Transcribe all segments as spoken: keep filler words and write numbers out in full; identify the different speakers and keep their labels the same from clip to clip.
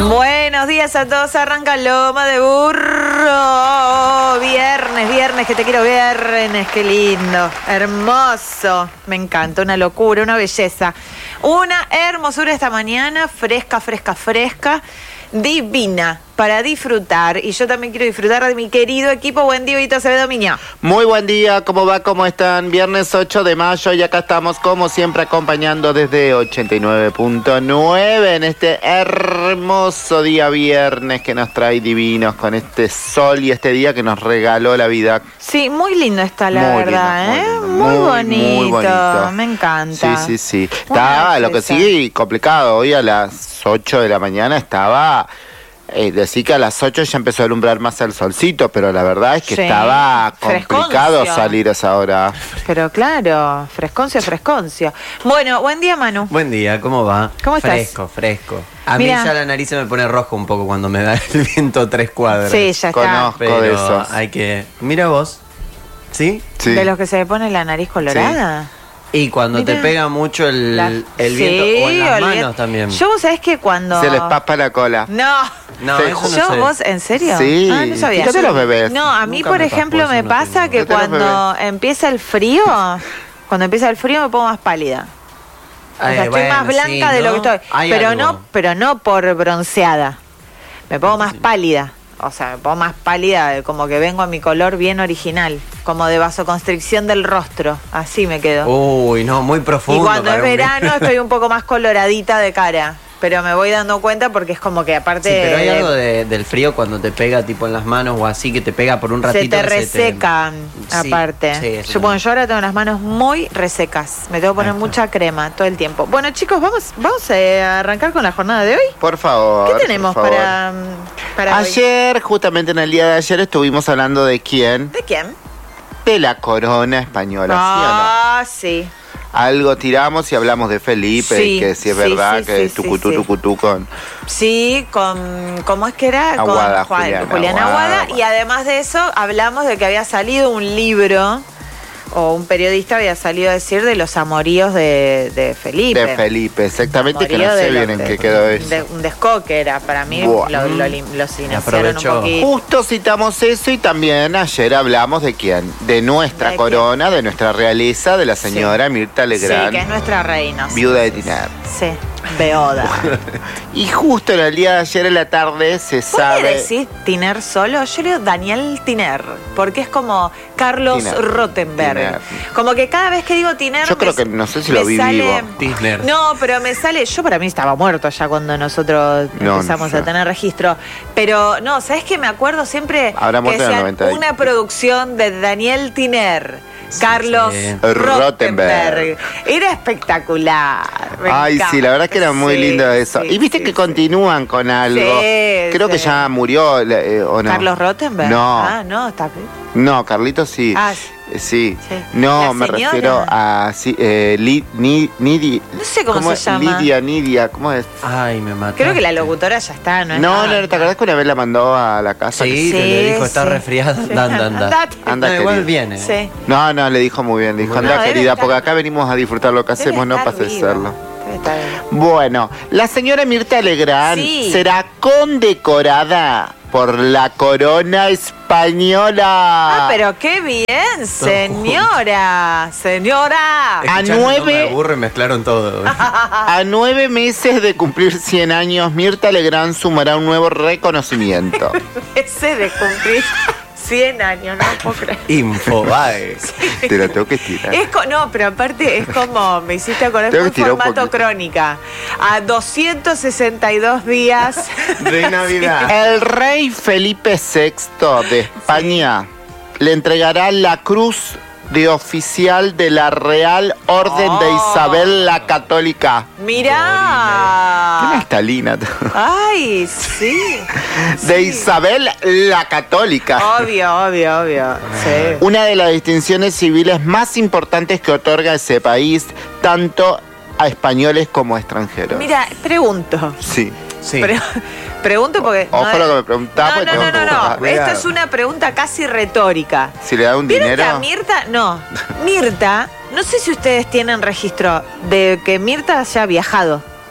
Speaker 1: Buenos días a todos, arranca Loma de Burro. Viernes, viernes, que te quiero viernes, qué lindo, hermoso. Me encanta, una locura, una belleza. Una hermosura esta mañana, fresca, fresca, fresca, divina, para disfrutar. Y yo también quiero disfrutar de mi querido equipo. Buen día, Vito Acevedo Miño.
Speaker 2: Muy buen día, ¿cómo va? ¿Cómo están? Viernes ocho de mayo y acá estamos como siempre acompañando desde ochenta y nueve punto nueve en este hermoso día viernes que nos trae divinos con este sol y este día que nos regaló la vida.
Speaker 1: Sí, muy lindo está la
Speaker 2: Muy
Speaker 1: verdad,
Speaker 2: lindo,
Speaker 1: ¿eh?
Speaker 2: muy,
Speaker 1: Muy,
Speaker 2: muy,
Speaker 1: bonito,
Speaker 2: muy bonito.
Speaker 1: Me encanta.
Speaker 2: Sí, sí, sí.
Speaker 1: Una
Speaker 2: Está, lo que
Speaker 1: belleza.
Speaker 2: sigue complicado, hoy a las ocho de la mañana estaba... Eh, decir que a las ocho ya empezó a alumbrar más el solcito, pero la verdad es que
Speaker 1: Sí,
Speaker 2: estaba complicado
Speaker 1: fresconcio.
Speaker 2: salir a esa hora.
Speaker 1: Pero claro, fresconcio, fresconcio. Bueno, buen día, Manu.
Speaker 3: Buen día, ¿cómo va?
Speaker 1: ¿Cómo estás?
Speaker 3: Fresco, fresco. A
Speaker 1: Mira.
Speaker 3: mí ya la nariz se me pone rojo un poco cuando me da el viento tres cuadras.
Speaker 1: Sí, ya está.
Speaker 2: Conozco
Speaker 3: Pero
Speaker 2: de esos.
Speaker 3: hay que... Mira vos, ¿sí?
Speaker 2: Sí.
Speaker 1: ¿De los que se le pone la nariz colorada?
Speaker 3: Y cuando
Speaker 1: Mira.
Speaker 3: te pega mucho el,
Speaker 1: La-
Speaker 3: el
Speaker 1: Sí,
Speaker 3: viento, o en las
Speaker 1: olvídate.
Speaker 3: manos también.
Speaker 1: Yo, vos sabés que cuando...
Speaker 2: Se les papa la cola.
Speaker 1: No.
Speaker 3: No,
Speaker 2: Sí.
Speaker 3: eso no
Speaker 1: Yo,
Speaker 3: sé.
Speaker 1: vos, ¿en serio?
Speaker 2: Sí.
Speaker 1: Ah, no sabía.
Speaker 2: Fíjate los bebés.
Speaker 1: No, a mí,
Speaker 3: Nunca
Speaker 1: por
Speaker 3: me
Speaker 1: ejemplo,
Speaker 3: pasó,
Speaker 1: me
Speaker 3: eso no
Speaker 1: pasa
Speaker 3: tengo.
Speaker 1: que
Speaker 2: Fíjate los
Speaker 1: cuando empieza el frío, cuando empieza el frío me pongo más pálida. O sea,
Speaker 3: Eh,
Speaker 1: estoy
Speaker 3: bueno,
Speaker 1: más blanca
Speaker 3: sí,
Speaker 1: de lo
Speaker 3: ¿no?
Speaker 1: que estoy.
Speaker 3: Hay
Speaker 1: Pero
Speaker 3: algo.
Speaker 1: no, pero no por bronceada. Me pongo más
Speaker 3: Sí.
Speaker 1: pálida. O sea, me pongo más pálida, como que vengo a mi color bien original, como de vasoconstricción del rostro. Así me quedo.
Speaker 3: Uy, no, muy profundo.
Speaker 1: Y cuando es
Speaker 3: para un-
Speaker 1: verano estoy un poco más coloradita de cara. Pero me voy dando cuenta porque es como que aparte...
Speaker 3: Sí, pero hay
Speaker 1: de-
Speaker 3: algo de- del frío cuando te pega tipo en las manos o así, que te pega por un ratito.
Speaker 1: se te
Speaker 3: que
Speaker 1: resecan,
Speaker 3: Sí,
Speaker 1: aparte.
Speaker 3: sí, eso
Speaker 1: yo, bueno,
Speaker 3: también.
Speaker 1: yo ahora tengo las manos muy resecas. Me tengo que poner
Speaker 3: Ahí está.
Speaker 1: mucha crema todo el tiempo. Bueno, chicos, vamos, vamos eh, a arrancar con la jornada de hoy.
Speaker 2: Por favor.
Speaker 1: ¿Qué tenemos
Speaker 2: por favor.
Speaker 1: para, para hoy?
Speaker 2: Ayer, justamente en el día de ayer, estuvimos hablando de quién,
Speaker 1: ¿De quién?
Speaker 2: de la corona española,
Speaker 1: Ah, sí.
Speaker 2: ¿sí o no? Algo tiramos y hablamos de Felipe,
Speaker 1: Sí,
Speaker 2: que si es
Speaker 1: sí,
Speaker 2: verdad
Speaker 1: sí,
Speaker 2: que
Speaker 1: sí,
Speaker 2: tucutú,
Speaker 1: sí, sí.
Speaker 2: tucutú con...
Speaker 1: Sí, con... ¿Cómo es que era?
Speaker 2: Aguada,
Speaker 1: con Juan-
Speaker 2: Juliana
Speaker 1: Juliana
Speaker 2: Aguada.
Speaker 1: Aguada. Y además de eso, hablamos de que había salido un libro, o un periodista había salido a decir de los amoríos de, de Felipe.
Speaker 2: De Felipe, exactamente, que no
Speaker 1: Amorío
Speaker 2: sé
Speaker 1: de
Speaker 2: bien
Speaker 1: los-
Speaker 2: en
Speaker 1: de-
Speaker 2: qué quedó eso.
Speaker 1: de- un descoque era, para mí
Speaker 2: Buah.
Speaker 1: lo, lo, lim- lo silenciaron un
Speaker 3: aprovechó.
Speaker 1: poquito.
Speaker 2: Justo citamos eso y también ayer hablamos de quién, de nuestra
Speaker 1: ¿De
Speaker 2: corona, de nuestra realeza, de la señora Mirta
Speaker 1: Sí,
Speaker 2: Legrand,
Speaker 1: que es nuestra reina. sí,
Speaker 2: viuda de
Speaker 1: sí,
Speaker 2: Tiner.
Speaker 1: Sí, Beoda.
Speaker 2: Y justo en el día de ayer en la tarde se
Speaker 1: ¿Por qué
Speaker 2: sabe...
Speaker 1: decís Tiner solo? Yo leo Daniel Tiner, porque es como Carlos
Speaker 2: Tiner,
Speaker 1: Rottenberg.
Speaker 2: Tiner.
Speaker 1: Como que cada vez que digo Tiner...
Speaker 2: Yo creo
Speaker 1: me-
Speaker 2: que no sé si
Speaker 1: me
Speaker 2: lo vi
Speaker 1: sale-
Speaker 2: vivo.
Speaker 3: Tisner.
Speaker 1: No, pero me sale... Yo para mí estaba muerto ya cuando nosotros
Speaker 2: No,
Speaker 1: empezamos
Speaker 2: no,
Speaker 1: a
Speaker 2: ya.
Speaker 1: tener registro. Pero no, ¿sabes qué? Me acuerdo siempre
Speaker 2: Habrá
Speaker 1: que
Speaker 2: muerto en el
Speaker 1: decían
Speaker 2: noventa y-
Speaker 1: una producción de Daniel Tiner. Carlos
Speaker 3: sí.
Speaker 1: Rottenberg. Era espectacular. Me
Speaker 2: Ay,
Speaker 1: encanta.
Speaker 2: sí, la verdad que era muy
Speaker 1: Sí,
Speaker 2: lindo eso.
Speaker 1: sí,
Speaker 2: y viste
Speaker 1: sí,
Speaker 2: que
Speaker 1: sí.
Speaker 2: continúan con algo.
Speaker 1: Sí,
Speaker 2: Creo que
Speaker 1: sí.
Speaker 2: ya murió, eh, ¿o no?
Speaker 1: ¿Carlos Rottenberg?
Speaker 2: No.
Speaker 1: Ah, no, está...
Speaker 2: No, Carlitos sí.
Speaker 1: Ah,
Speaker 2: Eh, sí.
Speaker 1: sí.
Speaker 2: No,
Speaker 1: La
Speaker 2: me
Speaker 1: señora.
Speaker 2: refiero a sí, eh, Li- Ni- Nidi-
Speaker 1: No sé cómo se
Speaker 2: es?
Speaker 1: llama.
Speaker 2: Lidia, Nidia, ¿cómo es?
Speaker 3: Ay, me mató.
Speaker 1: Creo que la locutora ya está, ¿no? es
Speaker 2: No,
Speaker 1: nada.
Speaker 2: no, ¿te acordás que una vez la mandó a la casa?
Speaker 3: Sí,
Speaker 1: Sí,
Speaker 3: te le dijo, está
Speaker 1: sí.
Speaker 3: resfriada,
Speaker 1: Sí.
Speaker 3: anda, anda, anda.
Speaker 1: Andate.
Speaker 2: Anda,
Speaker 3: No, igual
Speaker 2: querida.
Speaker 3: viene.
Speaker 1: Sí.
Speaker 2: No, no, le dijo muy bien. Le dijo,
Speaker 1: No,
Speaker 2: anda,
Speaker 1: debe
Speaker 2: querida,
Speaker 1: estar-
Speaker 2: porque acá venimos a disfrutar lo que
Speaker 1: Debe
Speaker 2: hacemos, no
Speaker 1: estar
Speaker 2: para
Speaker 1: viva.
Speaker 2: hacerlo.
Speaker 1: Debe estar viva.
Speaker 2: Bueno, la señora Mirta Legrand
Speaker 1: Sí.
Speaker 2: será condecorada por la corona española.
Speaker 1: Ah, pero qué bien, señora. Señora.
Speaker 2: A
Speaker 3: Escuchando el nombre
Speaker 2: nueve-
Speaker 3: de burro y mezclaron todo.
Speaker 2: A nueve meses de cumplir cien años, Mirta Legrand sumará un nuevo reconocimiento.
Speaker 1: Ese de cumplir cien años, no puedo creer.
Speaker 3: Infobae.
Speaker 2: Te lo tengo que estirar.
Speaker 1: Es co- no, pero aparte es como, me hiciste acordar,
Speaker 2: Tengo
Speaker 1: es
Speaker 2: que
Speaker 1: un
Speaker 2: tirar un
Speaker 1: formato
Speaker 2: poquito.
Speaker 1: crónica. A doscientos sesenta y dos días.
Speaker 3: De Navidad.
Speaker 2: El rey Felipe sexto de España le entregará la cruz de oficial de la Real Orden de
Speaker 1: Oh.
Speaker 2: Isabel la Católica.
Speaker 1: Mirá.
Speaker 2: Qué nastalina.
Speaker 1: Ay, sí.
Speaker 2: De
Speaker 1: Sí.
Speaker 2: Isabel la Católica.
Speaker 1: Obvio, obvio, obvio. Sí.
Speaker 2: Una de las distinciones civiles más importantes que otorga ese país, tanto a españoles como a extranjeros.
Speaker 1: Mira, pregunto.
Speaker 2: Sí.
Speaker 3: Sí.
Speaker 1: Pre- pregunto porque.
Speaker 2: Ojo
Speaker 1: no,
Speaker 2: lo que me preguntás,
Speaker 1: No,
Speaker 2: porque
Speaker 1: no,
Speaker 2: tengo
Speaker 1: no,
Speaker 2: que
Speaker 1: no, no.
Speaker 2: buscar.
Speaker 1: Esto
Speaker 3: Cuidado.
Speaker 1: es una pregunta casi retórica.
Speaker 2: Si le da un
Speaker 1: ¿Vieron
Speaker 2: dinero.
Speaker 1: que a Mirta? No. Mirta, no sé si ustedes tienen registro de que Mirta haya viajado.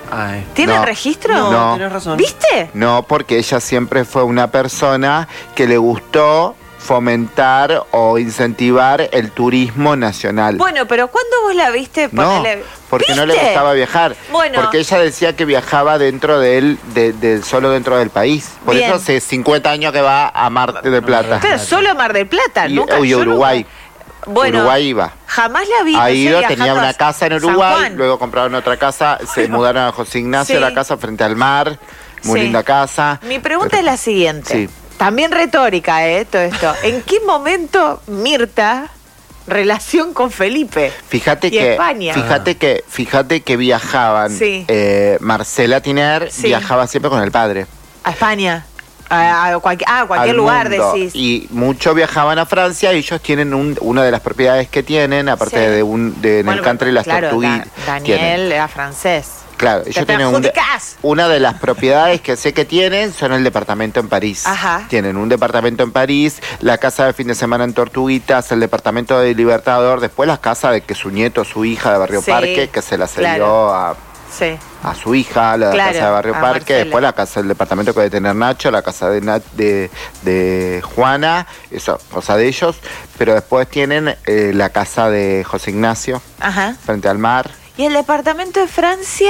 Speaker 3: Ay.
Speaker 1: ¿Tiene
Speaker 2: No.
Speaker 1: registro?
Speaker 3: No,
Speaker 2: No.
Speaker 3: tienes razón.
Speaker 1: ¿Viste?
Speaker 2: No, porque ella siempre fue una persona que le gustó fomentar o incentivar el turismo nacional.
Speaker 1: Bueno, pero ¿cuándo vos la viste?
Speaker 2: No,
Speaker 1: Ponele-
Speaker 2: porque no le
Speaker 1: ¿Viste?
Speaker 2: gustaba viajar.
Speaker 1: Bueno.
Speaker 2: Porque ella decía que viajaba dentro de él, de, de- solo dentro del país. Por
Speaker 1: Bien.
Speaker 2: eso hace cincuenta años que va a Marte de Plata.
Speaker 1: Pero solo a Mar del Plata,
Speaker 2: Y,
Speaker 1: nunca.
Speaker 2: y
Speaker 1: yo
Speaker 2: Uruguay.
Speaker 1: nunca- Bueno,
Speaker 2: Uruguay iba.
Speaker 1: jamás la vi. no
Speaker 2: Ha
Speaker 1: sé,
Speaker 2: ido,
Speaker 1: viajando
Speaker 2: tenía una
Speaker 1: a
Speaker 2: casa en
Speaker 1: San
Speaker 2: Uruguay,
Speaker 1: Juan.
Speaker 2: luego compraron otra casa, se mudaron a José Ignacio,
Speaker 1: Sí.
Speaker 2: la casa frente al mar, muy
Speaker 1: Sí.
Speaker 2: linda casa.
Speaker 1: Mi pregunta
Speaker 2: Pero-
Speaker 1: es la siguiente.
Speaker 2: Sí.
Speaker 1: También retórica, ¿eh? Todo esto. ¿En qué momento Mirta relación con Felipe?
Speaker 2: Fíjate
Speaker 1: Y
Speaker 2: que,
Speaker 1: España.
Speaker 2: fíjate que, fíjate que viajaban.
Speaker 1: Sí.
Speaker 2: eh, Marcela Tiner
Speaker 1: Sí.
Speaker 2: viajaba siempre con el padre.
Speaker 1: A España. A, a cualquier, ah, a cualquier
Speaker 2: al
Speaker 1: lugar,
Speaker 2: mundo.
Speaker 1: decís.
Speaker 2: Y muchos viajaban a Francia y ellos tienen un- una de las propiedades que tienen, aparte
Speaker 1: Sí.
Speaker 2: de un de, en
Speaker 1: Bueno,
Speaker 2: el country las
Speaker 1: claro,
Speaker 2: tortuguitas.
Speaker 1: Da- Daniel era francés.
Speaker 2: Claro,
Speaker 1: Te
Speaker 2: ellos tienen un de-
Speaker 1: perjudicás.
Speaker 2: una de las propiedades que sé que tienen son el departamento en París.
Speaker 1: Ajá.
Speaker 2: Tienen un departamento en París, la casa de fin de semana en Tortuguitas, el departamento de Libertador, después la casa de que su nieto, su hija de Barrio
Speaker 1: Sí,
Speaker 2: Parque, que se la cedió
Speaker 1: claro.
Speaker 2: a,
Speaker 1: Sí.
Speaker 2: a su hija, la
Speaker 1: Claro,
Speaker 2: casa de Barrio
Speaker 1: a
Speaker 2: Parque,
Speaker 1: Marcela.
Speaker 2: después la casa del departamento que debe tener Nacho, la casa de, Na- de, de Juana, eso, cosa de ellos, pero después tienen eh, la casa de José Ignacio,
Speaker 1: Ajá.
Speaker 2: frente al mar.
Speaker 1: ¿Y el departamento de Francia?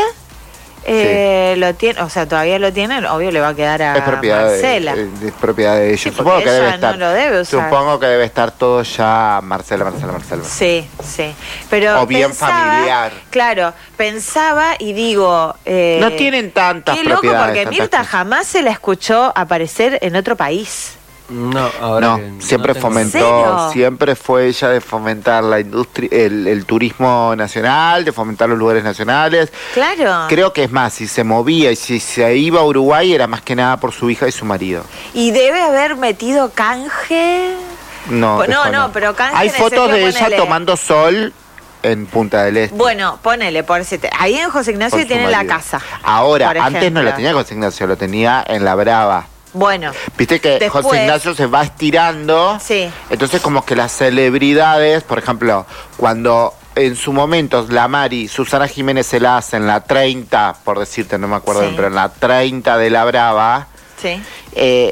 Speaker 1: Eh, lo tiene, o sea, todavía lo tienen, obvio le va a quedar a
Speaker 2: Es propiedad de,
Speaker 1: Marcela.
Speaker 2: eh, es propiedad de ellos.
Speaker 1: Sí, porque
Speaker 2: Supongo que
Speaker 1: ella
Speaker 2: debe
Speaker 1: no
Speaker 2: estar.
Speaker 1: lo debe usar.
Speaker 2: Supongo que debe estar todo ya Marcela, Marcela, Marcela.
Speaker 1: Sí, sí. Pero
Speaker 2: O bien
Speaker 1: pensaba-
Speaker 2: familiar.
Speaker 1: Claro, pensaba y digo. eh,
Speaker 2: No tienen tantas
Speaker 1: Qué loco,
Speaker 2: propiedades,
Speaker 1: porque
Speaker 2: tantas
Speaker 1: Mirta
Speaker 2: cosas.
Speaker 1: jamás se la escuchó aparecer en otro país.
Speaker 3: No, ahora
Speaker 2: No,
Speaker 3: que
Speaker 2: siempre
Speaker 3: tengo-
Speaker 2: fomentó,
Speaker 1: ¿En serio?
Speaker 2: siempre fue ella de fomentar la industria, el, el turismo nacional, de fomentar los lugares nacionales.
Speaker 1: Claro.
Speaker 2: Creo que es más, si se movía y si se iba a Uruguay era más que nada por su hija y su marido.
Speaker 1: Y debe haber metido canje.
Speaker 2: No,
Speaker 1: Pues no,
Speaker 2: desconozco.
Speaker 1: no, pero canje
Speaker 2: hay
Speaker 1: en el
Speaker 2: fotos
Speaker 1: sentido,
Speaker 2: de ella
Speaker 1: ponele.
Speaker 2: tomando sol en Punta del Este.
Speaker 1: Bueno, ponele, por si te- ahí en José Ignacio
Speaker 2: con su
Speaker 1: tiene la
Speaker 2: marido.
Speaker 1: casa.
Speaker 2: Ahora,
Speaker 1: por
Speaker 2: antes no
Speaker 1: ejemplo.
Speaker 2: la tenía José Ignacio, lo tenía en La Brava.
Speaker 1: Bueno,
Speaker 2: Viste que
Speaker 1: Después-
Speaker 2: José Ignacio se va estirando.
Speaker 1: Sí.
Speaker 2: Entonces como que las celebridades, por ejemplo, cuando en su momento la Mari, Susana Jiménez se la hace en la treinta, por decirte, no me acuerdo
Speaker 1: Sí.
Speaker 2: bien, pero en la treinta de La Brava,
Speaker 1: sí,
Speaker 2: eh,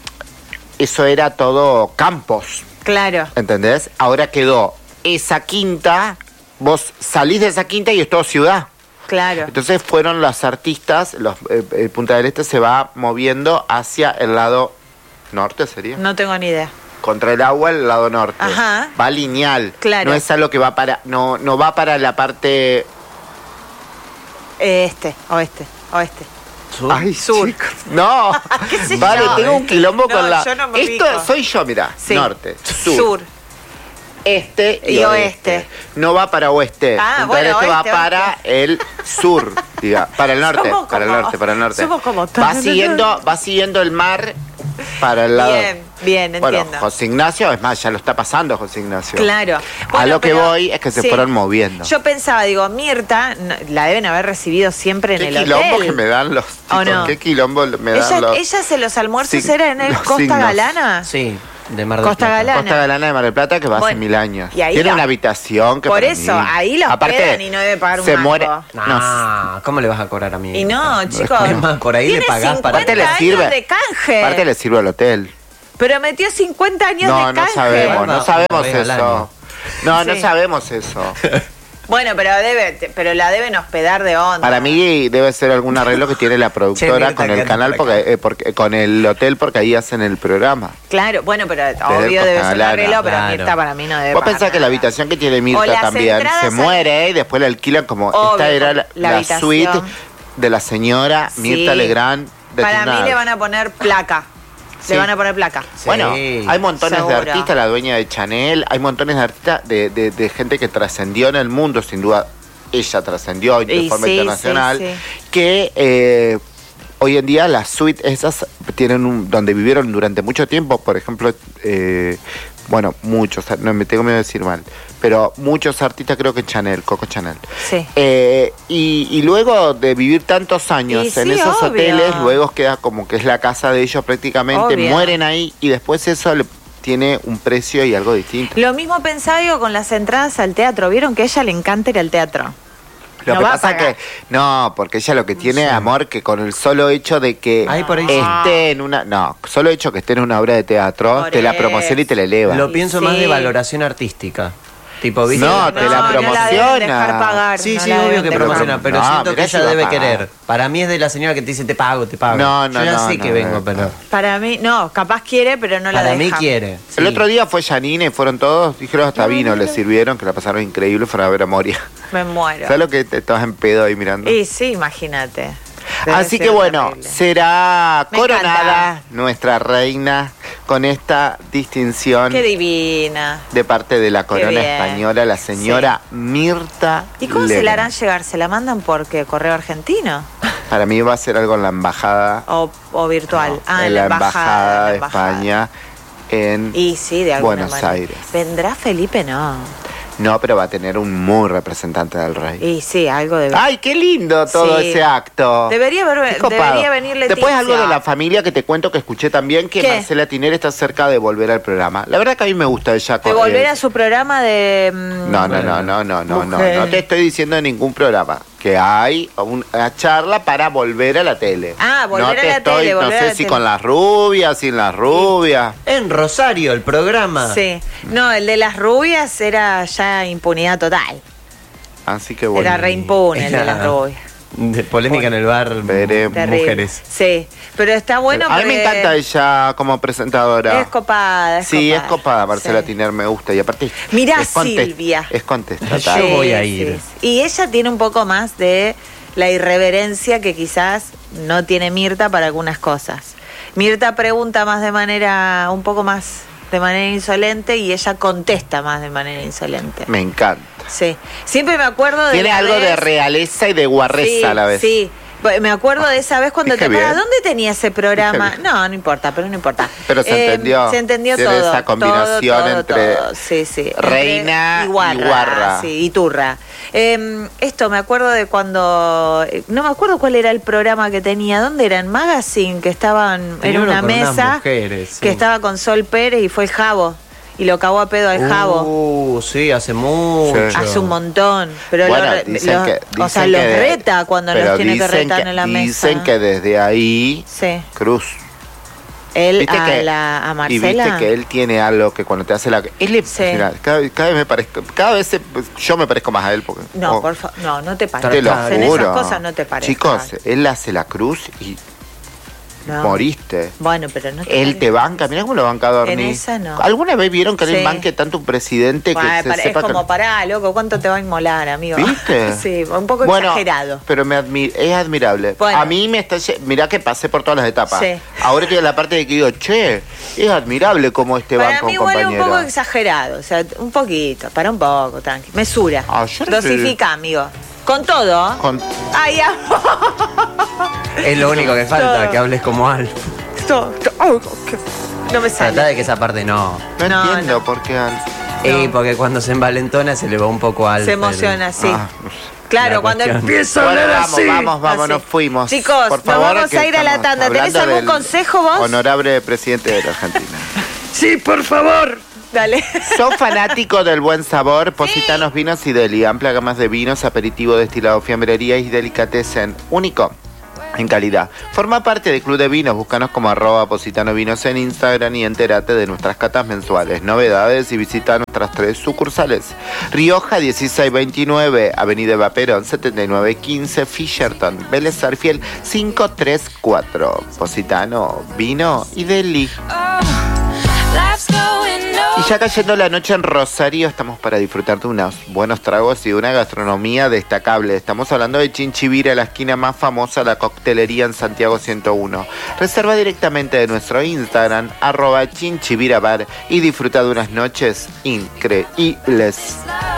Speaker 2: eso era todo campos,
Speaker 1: claro.
Speaker 2: ¿entendés? Ahora quedó esa quinta, vos salís de esa quinta y es todo ciudad.
Speaker 1: Claro.
Speaker 2: Entonces fueron los artistas, los, eh, el Punta del Este se va moviendo hacia el lado norte, ¿sería?
Speaker 1: No tengo ni idea.
Speaker 2: Contra el agua, el lado norte.
Speaker 1: Ajá.
Speaker 2: Va lineal.
Speaker 1: Claro.
Speaker 2: No es algo que va para, no, no va para la parte.
Speaker 1: Este, oeste, oeste.
Speaker 3: Sur.
Speaker 2: Ay,
Speaker 1: Sur.
Speaker 2: chicos. No.
Speaker 1: ¿Qué sé
Speaker 2: Vale,
Speaker 1: yo?
Speaker 2: tengo un quilombo
Speaker 1: No,
Speaker 2: con la.
Speaker 1: yo no me
Speaker 2: Esto
Speaker 1: ubico.
Speaker 2: soy yo, mira.
Speaker 1: Sí.
Speaker 2: Norte, sur,
Speaker 1: Sur.
Speaker 2: este y,
Speaker 1: Y
Speaker 2: oeste.
Speaker 1: oeste.
Speaker 2: No va para oeste.
Speaker 1: Ah,
Speaker 2: Punta
Speaker 1: bueno,
Speaker 2: del Este va
Speaker 1: oeste,
Speaker 2: para el sur, diga, para el norte,
Speaker 1: Somos
Speaker 2: para el
Speaker 1: como-
Speaker 2: norte, para el norte.
Speaker 1: somos como
Speaker 2: va siguiendo, va siguiendo el mar para el lado.
Speaker 1: Bien, bien,
Speaker 2: Bueno,
Speaker 1: entiendo.
Speaker 2: José Ignacio, es más, ya lo está pasando José Ignacio.
Speaker 1: Claro.
Speaker 2: A
Speaker 1: Bueno,
Speaker 2: lo que
Speaker 1: pero-
Speaker 2: voy es que se
Speaker 1: sí.
Speaker 2: fueron moviendo.
Speaker 1: Yo pensaba, digo, Mirta no- la deben haber recibido siempre en
Speaker 2: Qué
Speaker 1: el
Speaker 2: quilombo
Speaker 1: hotel.
Speaker 2: que me dan los
Speaker 1: ¿O
Speaker 2: chicos,
Speaker 1: no?
Speaker 2: qué quilombo me dan
Speaker 1: ella,
Speaker 2: los
Speaker 1: ella se los almuerzos
Speaker 2: sig-
Speaker 1: era en el
Speaker 2: los
Speaker 1: Costa
Speaker 2: signos.
Speaker 1: Galana.
Speaker 3: Sí, de Mar del
Speaker 1: Costa
Speaker 3: Plata.
Speaker 1: Galana.
Speaker 2: Costa Galana de Mar del Plata que va hace
Speaker 1: Bueno,
Speaker 2: mil años.
Speaker 1: y ahí
Speaker 2: Tiene
Speaker 1: la-
Speaker 2: una habitación que
Speaker 1: Por
Speaker 2: para
Speaker 1: eso,
Speaker 2: mí-
Speaker 1: ahí los
Speaker 2: Aparte,
Speaker 1: hospedan y no debe pagar un
Speaker 2: se
Speaker 1: mango.
Speaker 2: muere.
Speaker 3: No,
Speaker 2: No,
Speaker 3: ¿cómo le vas a cobrar a mí?
Speaker 1: Y no, chicos.
Speaker 3: Es más, por ahí le
Speaker 1: tiene
Speaker 3: pagás para-
Speaker 1: cincuenta
Speaker 2: aparte le
Speaker 1: años
Speaker 2: sirve.
Speaker 1: de canje.
Speaker 2: Aparte le sirve al hotel.
Speaker 1: Pero metió cincuenta años
Speaker 2: No,
Speaker 1: de
Speaker 2: no
Speaker 1: canje.
Speaker 2: sabemos, no
Speaker 3: Una
Speaker 2: sabemos
Speaker 3: vez al
Speaker 2: eso.
Speaker 3: año.
Speaker 2: No, no
Speaker 1: Sí.
Speaker 2: sabemos eso.
Speaker 1: Bueno, pero debe, pero la deben hospedar de onda.
Speaker 2: Para mí debe ser algún arreglo que tiene la productora
Speaker 3: Mirta,
Speaker 2: con el
Speaker 3: quédate
Speaker 2: canal,
Speaker 3: por acá.
Speaker 2: porque, eh, porque con el hotel, porque ahí hacen el programa.
Speaker 1: Claro, bueno, pero
Speaker 2: el
Speaker 1: obvio debe
Speaker 2: Costa
Speaker 1: ser un
Speaker 2: Galana.
Speaker 1: arreglo, pero
Speaker 3: Claro.
Speaker 1: Mirta para mí no debe
Speaker 2: Vos
Speaker 1: pagar
Speaker 2: pensás que la
Speaker 1: nada.
Speaker 2: habitación que tiene
Speaker 1: O
Speaker 2: Mirta
Speaker 1: las
Speaker 2: también
Speaker 1: entradas
Speaker 2: se
Speaker 1: al-
Speaker 2: muere y después la alquilan como
Speaker 1: Obvio,
Speaker 2: esta era la,
Speaker 1: la
Speaker 2: la
Speaker 1: habitación.
Speaker 2: suite de la señora Mirta
Speaker 1: Sí.
Speaker 2: Legrand de
Speaker 1: Para
Speaker 2: Trinidad.
Speaker 1: mí le van a poner placa.
Speaker 2: Sí.
Speaker 1: Le van a poner placa.
Speaker 3: Sí.
Speaker 2: Bueno, hay montones
Speaker 1: Seguro.
Speaker 2: de artistas, la dueña de Chanel, hay montones de artistas, de, de- de gente que trascendió en el mundo, sin duda ella trascendió de
Speaker 1: Y
Speaker 2: forma
Speaker 1: sí,
Speaker 2: internacional,
Speaker 1: sí,
Speaker 2: que eh, hoy en día las suites esas tienen un, donde vivieron durante mucho tiempo, por ejemplo, eh, bueno, muchos, no me tengo miedo de decir mal, pero muchos artistas, creo que Chanel, Coco Chanel.
Speaker 1: Sí.
Speaker 2: Eh, y, y luego de vivir tantos años
Speaker 1: Y
Speaker 2: en
Speaker 1: sí,
Speaker 2: esos
Speaker 1: obvio.
Speaker 2: hoteles, luego queda como que es la casa de ellos prácticamente,
Speaker 1: Obvio.
Speaker 2: mueren ahí y después eso le tiene un precio y algo distinto.
Speaker 1: Lo mismo pensaba yo con las entradas al teatro. ¿Vieron que a ella le encanta ir al teatro?
Speaker 2: Lo
Speaker 1: No
Speaker 2: que
Speaker 1: va a
Speaker 2: pasa
Speaker 1: pagar.
Speaker 2: que no, porque ella lo que tiene
Speaker 3: Sí.
Speaker 2: amor que con el solo hecho de que
Speaker 3: Ay, por ahí sí.
Speaker 2: esté en una, no, solo hecho que esté en una obra de teatro,
Speaker 1: Por
Speaker 2: te la
Speaker 1: eso.
Speaker 2: promociona y te la eleva.
Speaker 3: Lo
Speaker 1: Y
Speaker 3: pienso
Speaker 1: sí.
Speaker 3: más de valoración artística. Tipo, ¿viste?
Speaker 2: No, te la
Speaker 1: No la deben
Speaker 2: promociona.
Speaker 1: dejar pagar,
Speaker 3: Sí,
Speaker 1: no
Speaker 3: sí,
Speaker 1: la
Speaker 3: obvio
Speaker 1: deben
Speaker 3: que
Speaker 1: dejar.
Speaker 3: promociona, pero
Speaker 2: No,
Speaker 3: siento que
Speaker 2: mirá si
Speaker 3: ella
Speaker 2: va a
Speaker 3: debe
Speaker 2: pagar.
Speaker 3: querer. Para mí es de la señora que te dice, te pago, te pago.
Speaker 2: No, no,
Speaker 3: Yo ya
Speaker 2: no,
Speaker 3: sé
Speaker 2: no,
Speaker 3: que
Speaker 2: no,
Speaker 3: vengo,
Speaker 2: no.
Speaker 3: pero
Speaker 1: Para mí, no, capaz quiere, pero no la
Speaker 3: para
Speaker 1: deja.
Speaker 3: mí quiere.
Speaker 2: El
Speaker 3: sí.
Speaker 2: otro día fue Janine y fueron todos, dijeron hasta vino, les sirvieron, que la pasaron increíble, fueron a ver a Moria.
Speaker 1: Me muero.
Speaker 2: ¿Sabes lo que te estabas en pedo ahí mirando?
Speaker 1: Y sí, imagínate. Debe
Speaker 2: Así
Speaker 1: ser
Speaker 2: que bueno,
Speaker 1: terrible.
Speaker 2: será
Speaker 1: Me
Speaker 2: coronada
Speaker 1: encanta.
Speaker 2: nuestra reina con esta distinción
Speaker 1: Qué divina.
Speaker 2: de parte de la corona
Speaker 1: bien.
Speaker 2: española, la señora Mirta
Speaker 1: ¿Y cómo se
Speaker 2: Legrand.
Speaker 1: la harán llegar? ¿Se la mandan por qué? ¿Correo argentino?
Speaker 2: Para mí va a ser algo en la embajada,
Speaker 1: ¿O, o virtual?
Speaker 2: no, en la embajada de España en
Speaker 1: Y sí, de alguna
Speaker 2: Buenos
Speaker 1: manera.
Speaker 2: Aires.
Speaker 1: ¿Vendrá Felipe? No.
Speaker 2: No, pero va a tener un muy representante del rey.
Speaker 1: Y sí, algo de...
Speaker 2: ¡Ay, qué lindo todo
Speaker 1: Sí.
Speaker 2: ese acto!
Speaker 1: Debería, haber,
Speaker 2: Qué copado.
Speaker 1: debería venir Leticia.
Speaker 2: Después algo de la familia que te cuento que escuché también, que
Speaker 1: ¿Qué?
Speaker 2: Marcela Tineri está cerca de volver al programa. La verdad que a mí me gusta ella.
Speaker 1: De
Speaker 2: con-
Speaker 1: volver
Speaker 2: eh,
Speaker 1: a su programa de... mm,
Speaker 2: No, no, no, no, no, no, no,
Speaker 1: Mujer.
Speaker 2: no te estoy diciendo de ningún programa. Que hay una charla para volver a la tele.
Speaker 1: Ah, volver
Speaker 2: no
Speaker 1: a
Speaker 2: te
Speaker 1: la
Speaker 2: estoy,
Speaker 1: tele,
Speaker 2: No
Speaker 1: volver
Speaker 2: sé
Speaker 1: a la
Speaker 2: si
Speaker 1: tele.
Speaker 2: con las rubias, sin las rubias.
Speaker 3: En Rosario, el programa.
Speaker 1: Sí. No, el de las rubias era ya impunidad total.
Speaker 2: Así que bueno.
Speaker 1: Era re impune el de las
Speaker 3: Era-
Speaker 1: rubias.
Speaker 3: De polémica en el bar,
Speaker 2: Veremos.
Speaker 1: Terrible.
Speaker 3: mujeres.
Speaker 1: Sí, pero está bueno
Speaker 2: a mí me
Speaker 1: porque
Speaker 2: encanta ella como presentadora.
Speaker 1: Es copada, es
Speaker 2: sí,
Speaker 1: copada.
Speaker 2: es copada, Marcela
Speaker 1: Sí.
Speaker 2: Tiner me gusta. Y aparte.
Speaker 1: Mirá,
Speaker 2: es conte-
Speaker 1: Silvia.
Speaker 2: Es contestataria.
Speaker 3: Yo voy a ir.
Speaker 1: sí. Y ella tiene un poco más de la irreverencia que quizás no tiene Mirta para algunas cosas. Mirta pregunta más de manera, un poco más de manera insolente y ella contesta más de manera insolente.
Speaker 2: Me encanta.
Speaker 1: Sí. Siempre me acuerdo de
Speaker 2: Tiene
Speaker 1: la
Speaker 2: algo de
Speaker 1: vez-
Speaker 2: realeza y de guarreza
Speaker 1: sí,
Speaker 2: a la vez.
Speaker 1: Sí. Me acuerdo de esa vez cuando
Speaker 2: Dije
Speaker 1: te
Speaker 2: bien.
Speaker 1: acuerdas, ¿dónde tenía ese programa?
Speaker 2: Dije bien.
Speaker 1: No, no importa, pero no importa.
Speaker 2: Pero se
Speaker 1: Eh,
Speaker 2: entendió.
Speaker 1: Se entendió
Speaker 2: Tiene
Speaker 1: todo.
Speaker 2: esa combinación
Speaker 1: todo, todo,
Speaker 2: entre
Speaker 1: todo. Sí, sí. Entre-
Speaker 2: reina y
Speaker 1: guarra,
Speaker 2: guarra.
Speaker 1: Sí, y turra. Eh, esto me acuerdo de cuando. eh, No me acuerdo cuál era el programa que tenía. ¿Dónde era? En Magazine, que estaban
Speaker 3: Tenía
Speaker 1: en
Speaker 3: uno
Speaker 1: una
Speaker 3: con unas
Speaker 1: mesa.
Speaker 3: mujeres, sí.
Speaker 1: Que estaba con Sol Pérez y fue el Jabo. Y lo cagó a pedo al Jabo.
Speaker 3: Uh, sí, hace mucho.
Speaker 2: Sí.
Speaker 1: Hace un montón, pero
Speaker 2: Bueno,
Speaker 1: lo re-
Speaker 2: dicen
Speaker 1: lo-
Speaker 2: que,
Speaker 1: o sea,
Speaker 2: dicen
Speaker 1: los
Speaker 2: que-
Speaker 1: reta cuando
Speaker 2: pero
Speaker 1: los tiene que
Speaker 2: dicen
Speaker 1: retar en la mesa.
Speaker 2: Dicen que desde ahí,
Speaker 1: Sí.
Speaker 2: Cruz.
Speaker 1: Él
Speaker 2: ¿Viste
Speaker 1: a,
Speaker 2: que-
Speaker 1: la, a
Speaker 2: Y
Speaker 1: Marcela.
Speaker 2: viste que él tiene algo que cuando te hace la. Él le-
Speaker 1: Sí.
Speaker 2: mira, cada, cada vez me parezco. Cada vez se- yo me parezco más a él. Porque,
Speaker 1: No,
Speaker 2: oh,
Speaker 1: por favor, no, no te pareces.
Speaker 2: te lo
Speaker 1: En
Speaker 2: juro.
Speaker 1: esas cosas no te pareces.
Speaker 2: Chicos, él hace la cruz y
Speaker 1: No.
Speaker 2: moriste.
Speaker 1: Bueno, pero no te
Speaker 2: Él te
Speaker 1: pareces.
Speaker 2: banca, mirá cómo lo banca a dormir.
Speaker 1: En esa no.
Speaker 2: ¿Alguna vez vieron que
Speaker 1: Sí.
Speaker 2: él banque tanto un presidente que
Speaker 1: Bueno,
Speaker 2: se
Speaker 1: para- es
Speaker 2: sepa que-
Speaker 1: como, pará, loco, ¿cuánto te va a inmolar, amigo?
Speaker 2: ¿Viste?
Speaker 1: Sí, un poco
Speaker 2: Bueno,
Speaker 1: exagerado.
Speaker 2: Pero me admi- es admirable.
Speaker 1: Bueno.
Speaker 2: A mí me está. lle- Mirá que pasé por todas las etapas.
Speaker 1: Sí.
Speaker 2: Ahora estoy en la parte de que digo, che, es admirable como este
Speaker 1: Para
Speaker 2: banco
Speaker 1: mí
Speaker 2: un
Speaker 1: igual es un
Speaker 2: compañero.
Speaker 1: poco exagerado, o sea, un poquito, para un poco, tranqui. Mesura.
Speaker 2: Ah, yo no sé.
Speaker 1: Dosifica, amigo. Con todo.
Speaker 2: Con-
Speaker 1: Ay, ya.
Speaker 3: Es lo único que falta,
Speaker 1: Todo.
Speaker 3: que hables como Al.
Speaker 1: Todo, todo. Ay, qué- No me sale.
Speaker 3: Trata de que esa parte no.
Speaker 2: No,
Speaker 1: No,
Speaker 2: entiendo
Speaker 1: no.
Speaker 2: por qué. Al-
Speaker 3: Y porque cuando se envalentona se le va un poco Al.
Speaker 1: Se emociona, sí.
Speaker 2: Ah,
Speaker 1: Claro,
Speaker 3: la
Speaker 1: cuando
Speaker 3: cuestión.
Speaker 1: empieza a
Speaker 2: Bueno,
Speaker 1: hablar
Speaker 2: vamos,
Speaker 1: así.
Speaker 2: vamos, vamos,
Speaker 1: Así.
Speaker 2: nos fuimos.
Speaker 1: Chicos,
Speaker 2: Por
Speaker 1: nos
Speaker 2: favor,
Speaker 1: vamos
Speaker 2: que
Speaker 1: a ir a la
Speaker 2: estamos
Speaker 1: tanda. ¿Tenés
Speaker 2: hablando
Speaker 1: algún
Speaker 2: del
Speaker 1: consejo vos?
Speaker 2: Honorable presidente de la Argentina.
Speaker 1: Sí, por favor. Dale.
Speaker 2: ¿Sos fanático del buen sabor? Positanos Vinos y Deli. Amplia gama de vinos, aperitivo, destilado, fiambrería y delicatessen. Único en calidad. Forma parte del Club de Vinos. Búscanos como arroba Positano Vinos en Instagram y entérate de nuestras catas mensuales, novedades y visita nuestras tres sucursales. Rioja dieciséis veintinueve, Avenida Eva Perón setenta y nueve quince, Fisherton, Vélez Arfiel cinco tres cuatro. Positano, Vino y Deli. Y ya cayendo la noche en Rosario, estamos para disfrutar de unos buenos tragos y de una gastronomía destacable. Estamos hablando de Chinchivira, la esquina más famosa de la coctelería en Santiago ciento uno. Reserva directamente de nuestro Instagram, arroba Chinchivira Bar, y disfruta de unas noches increíbles.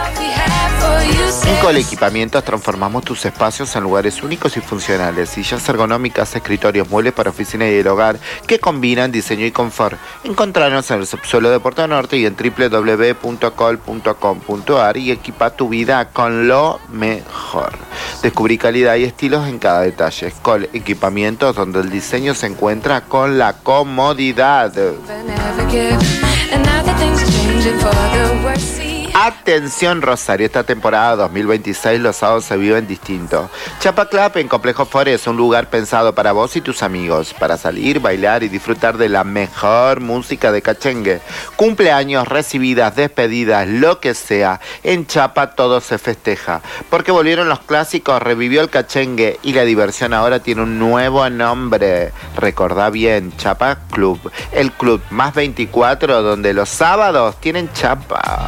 Speaker 2: En Cole Equipamientos transformamos tus espacios en lugares únicos y funcionales. Sillas ergonómicas, escritorios, muebles para oficina y el hogar que combinan diseño y confort. Encontrarnos en el subsuelo de Puerto Norte y en doble u doble u doble u punto col punto com punto a r y equipa tu vida con lo mejor. Descubrí calidad y estilos en cada detalle. Cole Equipamientos, donde el diseño se encuentra con la comodidad. Atención Rosario, esta temporada dos mil veintiséis los sábados se viven distintos. Chapa Club en Complejo Forest, un lugar pensado para vos y tus amigos, para salir, bailar y disfrutar de la mejor música de cachengue. Cumpleaños, recibidas, despedidas, lo que sea, en Chapa todo se festeja. Porque volvieron los clásicos, revivió el cachengue y la diversión ahora tiene un nuevo nombre. Recordá bien, Chapa Club, el club más veinticuatro donde los sábados tienen chapa.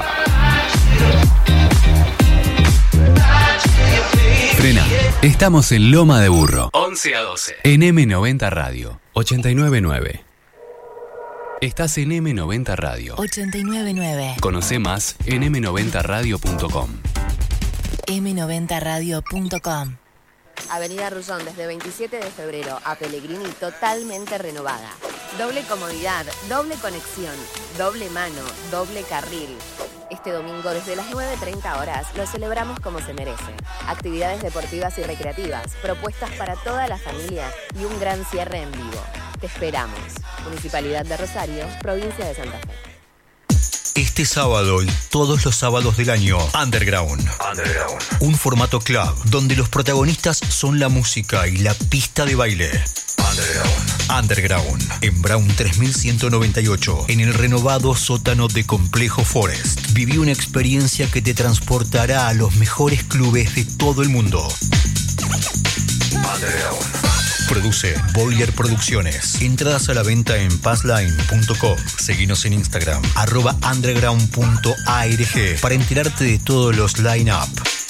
Speaker 4: Frena, estamos en Loma de Burro, once a doce, en eme noventa Radio, ochenta y nueve nueve. Estás en eme noventa Radio,
Speaker 5: ochenta y nueve nueve.
Speaker 4: Conoce más en eme noventa radio punto com.
Speaker 5: eme noventa radio punto com.
Speaker 6: Avenida Rullón desde veintisiete de febrero a Pellegrini totalmente renovada. Doble comodidad, doble conexión, doble mano, doble carril. Este domingo desde las nueve treinta horas lo celebramos como se merece. Actividades deportivas y recreativas, propuestas para toda la familia y un gran cierre en vivo. Te esperamos. Municipalidad de Rosario, provincia de Santa Fe.
Speaker 7: Este sábado y todos los sábados del año, Underground. Underground. Un formato club donde los protagonistas son la música y la pista de baile. Underground. Underground. En Brown tres mil ciento noventa y ocho, en el renovado sótano de Complejo Forest. Viví una experiencia que te transportará a los mejores clubes de todo el mundo. Underground. Produce Boiler Producciones. Entradas a la venta en passline punto com. Seguinos en Instagram, arroba underground punto org, para enterarte de todos los line-up.